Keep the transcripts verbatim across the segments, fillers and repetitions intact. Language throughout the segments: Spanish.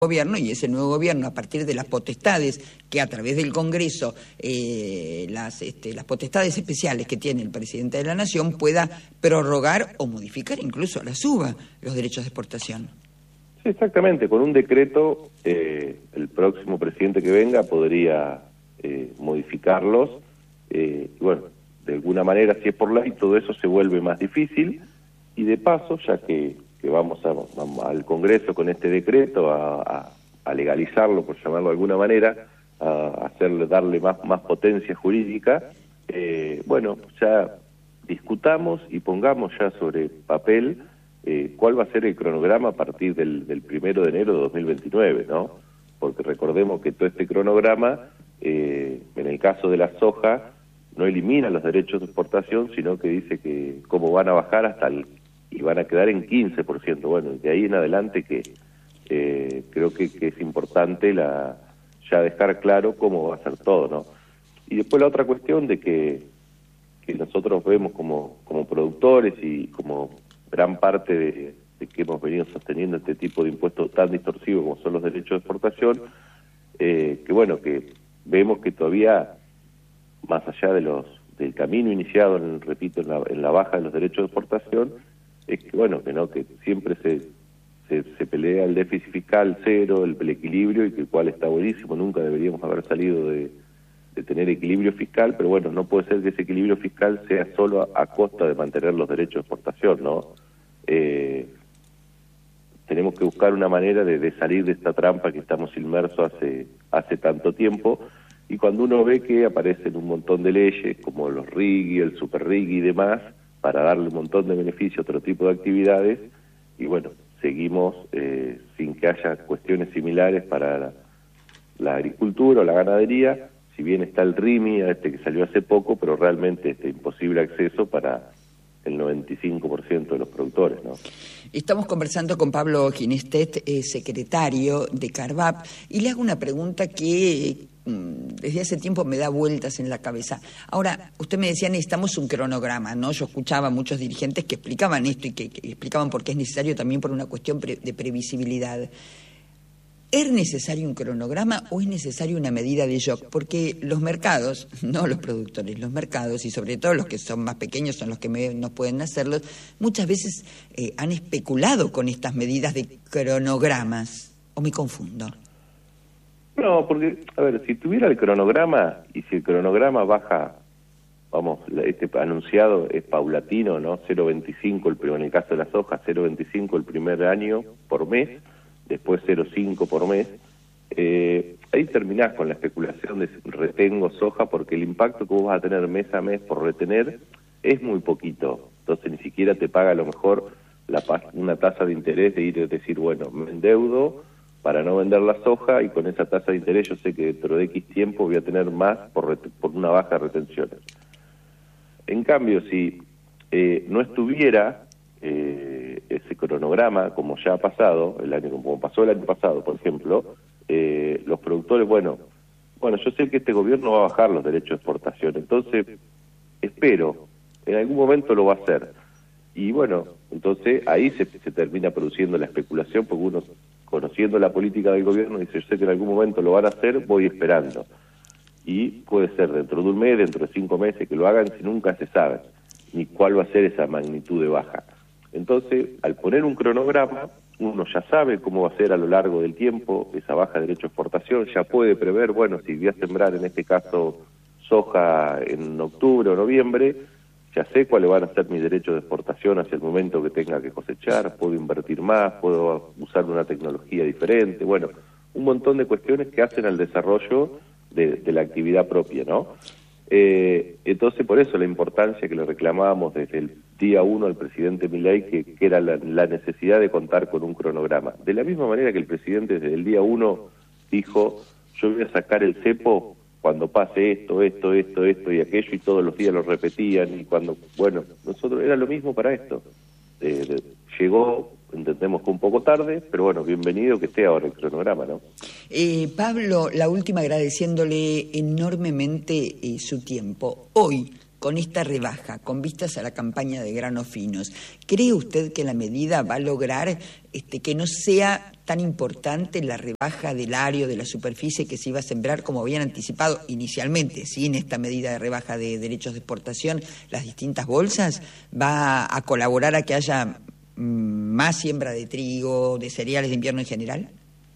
gobierno, y ese nuevo gobierno, a partir de las potestades que a través del Congreso, eh, las, este, las potestades especiales que tiene el presidente de la Nación, pueda prorrogar o modificar, incluso a la suba, los derechos de exportación. Sí, exactamente. Con un decreto, eh, el próximo presidente que venga podría eh, modificarlos. Eh, y bueno, de alguna manera, si es por ley, todo eso se vuelve más difícil. Y de paso, ya que, que vamos, a, vamos al Congreso con este decreto a, a, a legalizarlo, por llamarlo de alguna manera, a hacerle, darle más, más potencia jurídica, eh, bueno, ya discutamos y pongamos ya sobre papel eh, cuál va a ser el cronograma a partir del, del primero de enero de dos mil veintinueve, ¿no? Porque recordemos que todo este cronograma, eh, en el caso de la soja, no elimina los derechos de exportación, sino que dice que cómo van a bajar hasta el, y van a quedar en quince por ciento. Bueno, de ahí en adelante que eh, creo que, que es importante la ya dejar claro cómo va a ser todo, ¿no? Y después la otra cuestión de que, que nosotros vemos como, como productores y como gran parte de, de que hemos venido sosteniendo este tipo de impuestos tan distorsivos como son los derechos de exportación, eh, que bueno, que vemos que todavía, más allá de los del camino iniciado, en, repito, en la, en la baja de los derechos de exportación, es que bueno, que no, que siempre se Se, se pelea el déficit fiscal cero, el, el equilibrio, y que el cual está buenísimo, nunca deberíamos haber salido de, de tener equilibrio fiscal, pero bueno, no puede ser que ese equilibrio fiscal sea solo a, a costa de mantener los derechos de exportación, ¿no? Eh, tenemos que buscar una manera de, de salir de esta trampa que estamos inmersos hace, hace tanto tiempo, y cuando uno ve que aparecen un montón de leyes, como los R I G I, el Super R I G I y demás, para darle un montón de beneficios a otro tipo de actividades, y bueno, seguimos eh, sin que haya cuestiones similares para la, la agricultura o la ganadería, si bien está el R I M I, este que salió hace poco, pero realmente este imposible acceso para el noventa y cinco por ciento de los productores, ¿no? Estamos conversando con Pablo Ginestet, eh, secretario de Carvap, y le hago una pregunta que desde hace tiempo me da vueltas en la cabeza. Ahora, usted me decía, necesitamos un cronograma, ¿no? Yo escuchaba a muchos dirigentes que explicaban esto y que, que explicaban por qué es necesario también por una cuestión pre, de previsibilidad. ¿Es necesario un cronograma o es necesario una medida de shock? Porque los mercados, no los productores, los mercados, y sobre todo los que son más pequeños son los que me, no pueden hacerlos, muchas veces eh, han especulado con estas medidas de cronogramas. ¿O me confundo? No, porque, a ver, si tuviera el cronograma, y si el cronograma baja, vamos, este anunciado es paulatino, ¿no? cero coma veinticinco, el, en el caso de la soja, cero coma veinticinco el primer año por mes, después cero coma cinco por mes, eh, ahí terminás con la especulación de retengo soja, porque el impacto que vos vas a tener mes a mes por retener es muy poquito, entonces ni siquiera te paga a lo mejor la, una tasa de interés de ir a decir, bueno, me endeudo para no vender la soja, y con esa tasa de interés yo sé que dentro de X tiempo voy a tener más por, por una baja de retenciones. En cambio, si eh, no estuviera eh, ese cronograma, como ya ha pasado, el año como pasó el año pasado, por ejemplo, eh, los productores, bueno, bueno, yo sé que este gobierno va a bajar los derechos de exportación, entonces espero, en algún momento lo va a hacer. Y bueno, entonces ahí se, se termina produciendo la especulación, porque uno, conociendo la política del gobierno, dice, yo sé que en algún momento lo van a hacer, voy esperando. Y puede ser dentro de un mes, dentro de cinco meses que lo hagan, si nunca se sabe ni cuál va a ser esa magnitud de baja. Entonces, al poner un cronograma, uno ya sabe cómo va a ser a lo largo del tiempo esa baja de derecho de exportación, ya puede prever, bueno, si voy a sembrar en este caso soja en octubre o noviembre, ya sé cuáles van a ser mis derechos de exportación hacia el momento que tenga que cosechar, puedo invertir más, puedo usar una tecnología diferente, bueno, un montón de cuestiones que hacen al desarrollo de, de la actividad propia, ¿no? Eh, entonces, por eso la importancia que le reclamábamos desde el día uno al presidente Milei, que, que era la, la necesidad de contar con un cronograma. De la misma manera que el presidente desde el día uno dijo, yo voy a sacar el cepo cuando pase esto, esto, esto, esto y aquello, y todos los días lo repetían, y cuando, bueno, nosotros era lo mismo para esto. Eh, de, llegó, entendemos que un poco tarde, pero bueno, bienvenido que esté ahora el cronograma, ¿no? Eh, Pablo, la última, agradeciéndole enormemente eh, su tiempo. Hoy, con esta rebaja, con vistas a la campaña de granos finos, ¿cree usted que la medida va a lograr este, que no sea tan importante la rebaja del área, de la superficie que se iba a sembrar, como habían anticipado inicialmente, sin esta medida de rebaja de derechos de exportación, las distintas bolsas? ¿Va a colaborar a que haya mmm, más siembra de trigo, de cereales de invierno en general?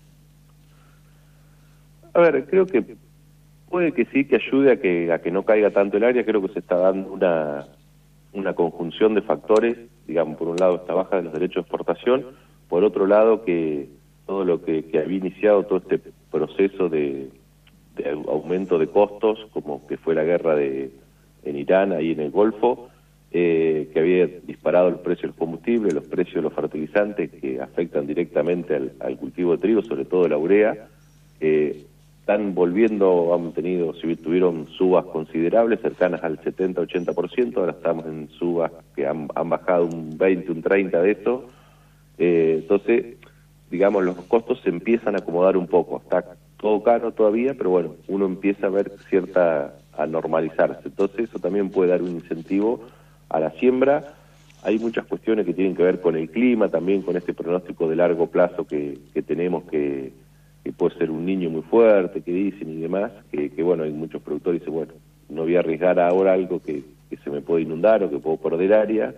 A ver, creo que puede que sí, que ayude a que a que no caiga tanto el área. Creo que se está dando una una conjunción de factores, digamos, por un lado esta baja de los derechos de exportación, por otro lado que todo lo que, que había iniciado todo este proceso de, de aumento de costos, como que fue la guerra de en Irán, ahí en el Golfo, eh, que había disparado el precio del combustible, los precios de los fertilizantes que afectan directamente al, al cultivo de trigo, sobre todo la urea. eh, Están volviendo, han tenido, si tuvieron subas considerables, cercanas al setenta a ochenta por ciento, ahora estamos en subas que han, han bajado un veinte, un treinta de eso. Eh, entonces, digamos, los costos se empiezan a acomodar un poco. Está todo caro todavía, pero bueno, uno empieza a ver cierta, a normalizarse. Entonces eso también puede dar un incentivo a la siembra. Hay muchas cuestiones que tienen que ver con el clima, también con este pronóstico de largo plazo que, que tenemos que... que puede ser un niño muy fuerte, que dicen y demás, que, que bueno, hay muchos productores que dicen, bueno, no voy a arriesgar ahora algo que, que se me puede inundar o que puedo perder área,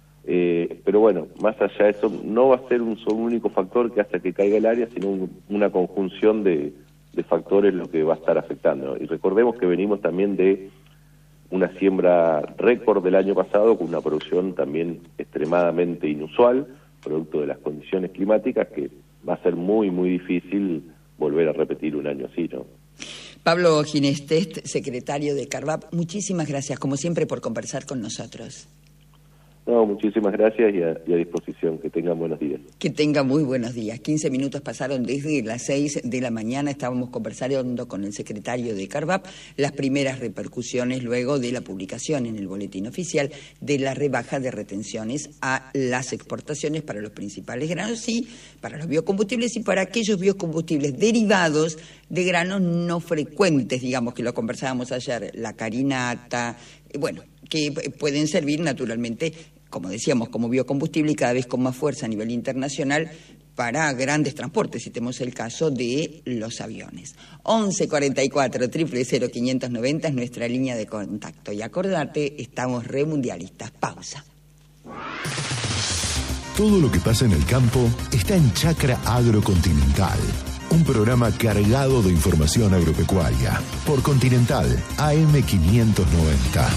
eh, pero bueno, más allá de eso, no va a ser un solo único factor que hace que caiga el área, sino un, una conjunción de, de factores lo que va a estar afectando. Y recordemos que venimos también de una siembra récord del año pasado, con una producción también extremadamente inusual, producto de las condiciones climáticas, que va a ser muy, muy difícil volver a repetir un año así, ¿no? Pablo Ginestest, secretario de Carvap, muchísimas gracias, como siempre, por conversar con nosotros. No, muchísimas gracias y a, y a disposición. Que tengan buenos días. Que tengan muy buenos días. quince minutos pasaron desde las seis de la mañana. Estábamos conversando con el secretario de Carvap las primeras repercusiones luego de la publicación en el boletín oficial de la rebaja de retenciones a las exportaciones para los principales granos y para los biocombustibles y para aquellos biocombustibles derivados de granos no frecuentes, digamos, que lo conversábamos ayer, la carinata, bueno, que pueden servir naturalmente, como decíamos, como biocombustible y cada vez con más fuerza a nivel internacional para grandes transportes, si tenemos el caso de los aviones. once cuarenta y cuatro, cero cero cero, quinientos noventa es nuestra línea de contacto. Y acordate, estamos remundialistas. Pausa. Todo lo que pasa en el campo está en Chacra Agrocontinental. Un programa cargado de información agropecuaria. Por Continental, A M quinientos noventa.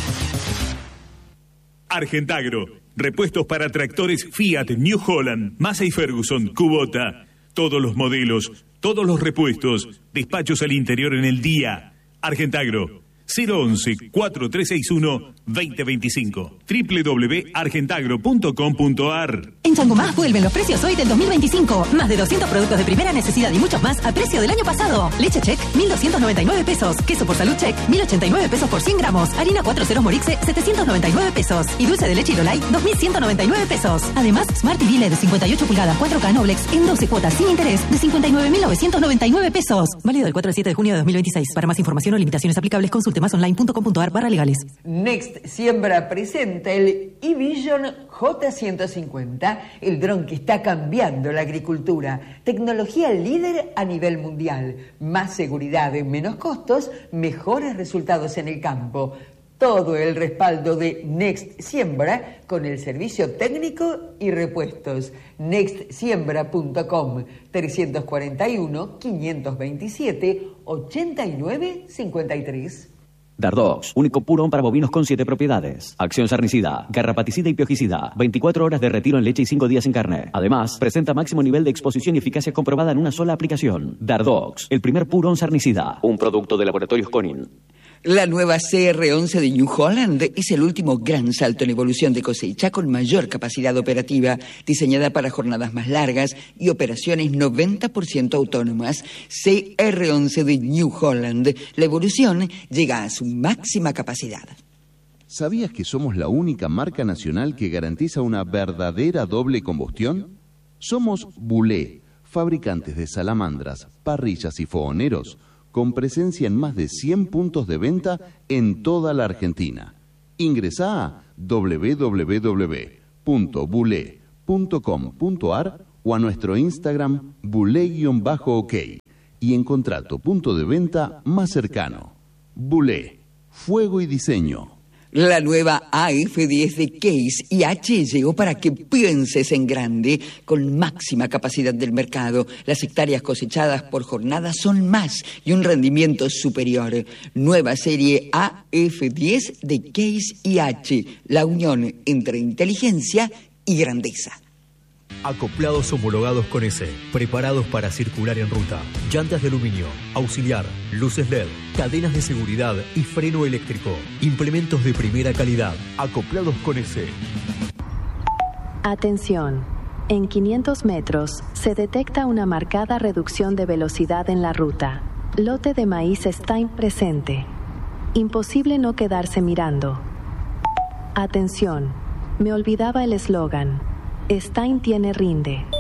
Argentagro. Repuestos para tractores Fiat, New Holland, Massey Ferguson, Kubota. Todos los modelos, todos los repuestos. Despachos al interior en el día. Argentagro. cero once, cuatro tres seis uno, dos cero dos cinco. doble u doble u doble u punto argentagro punto com punto a r. En Changomás vuelven los precios hoy del dos mil veinticinco. Más de doscientos productos de primera necesidad y muchos más a precio del año pasado. Leche Check, mil doscientos noventa y nueve pesos. Queso por Salud Check, mil ochenta y nueve pesos por cien gramos. Harina cuatro ceros Morixe, setecientos noventa y nueve pesos. Y dulce de leche Irolai, dos mil ciento noventa y nueve pesos. Además, Smart T V L E D de cincuenta y ocho pulgadas cuatro K Noblex en doce cuotas sin interés de cincuenta y nueve mil novecientos noventa y nueve pesos. Válido del cuatro al siete de junio de dos mil veintiséis. Para más información o limitaciones aplicables, consulte más online punto com punto a r barra legales. Next Siembra presenta el eVision J ciento cincuenta, el dron que está cambiando la agricultura. Tecnología líder a nivel mundial. Más seguridad, menos costos, mejores resultados en el campo. Todo el respaldo de Next Siembra con el servicio técnico y repuestos. next siembra punto com, trescientos cuarenta y uno, quinientos veintisiete, ochenta y nueve cincuenta y tres. Dardox, único purón para bovinos con siete propiedades. Acción sarnicida, garrapaticida y piojicida. veinticuatro horas de retiro en leche y cinco días en carne. Además, presenta máximo nivel de exposición y eficacia comprobada en una sola aplicación. Dardox, el primer purón sarnicida. Un producto de Laboratorios Conin. La nueva C R once de New Holland es el último gran salto en evolución de cosecha con mayor capacidad operativa, diseñada para jornadas más largas y operaciones noventa por ciento autónomas. C R once de New Holland. La evolución llega a su máxima capacidad. ¿Sabías que somos la única marca nacional que garantiza una verdadera doble combustión? Somos Bulé, fabricantes de salamandras, parrillas y fogoneros, con presencia en más de cien puntos de venta en toda la Argentina. Ingresá a doble u doble u doble u punto bulé punto com punto ar o a nuestro Instagram bulé-ok y encontrá tu punto de venta más cercano. Bulé, fuego y diseño. La nueva A F diez de Case I H llegó para que pienses en grande, con máxima capacidad del mercado. Las hectáreas cosechadas por jornada son más y un rendimiento superior. Nueva serie A F diez de Case I H, la unión entre inteligencia y grandeza. Acoplados homologados con S, preparados para circular en ruta. Llantas de aluminio, auxiliar, luces L E D, cadenas de seguridad y freno eléctrico. Implementos de primera calidad. Acoplados con S. Atención. En quinientos metros se detecta una marcada reducción de velocidad en la ruta. Lote de maíz Stein presente. Imposible no quedarse mirando. Atención. Me olvidaba el eslogan. Stein tiene rinde.